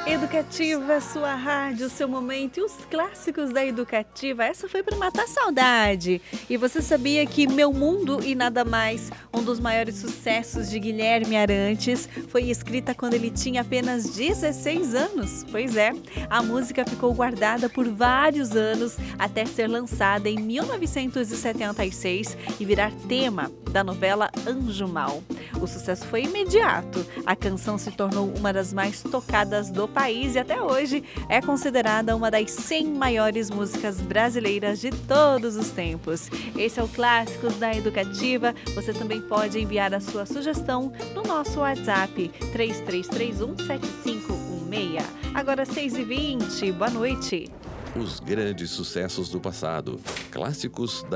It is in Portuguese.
Educativa, sua rádio, seu momento e os clássicos da Educativa. Essa foi para matar a saudade. E você sabia que Meu Mundo e Nada Mais, um dos maiores sucessos de Guilherme Arantes, foi escrita quando ele tinha apenas 16 anos? Pois é, a música ficou guardada por vários anos até ser lançada em 1976 e virar tema da novela Anjo Mal. O sucesso foi imediato. A canção se tornou uma das mais tocadas do país e até hoje é considerada uma das 100 maiores músicas brasileiras de todos os tempos. Esse é o Clássicos da Educativa. Você também pode enviar a sua sugestão no nosso WhatsApp 33317516. Agora 6h20, boa noite. Os grandes sucessos do passado. Clássicos da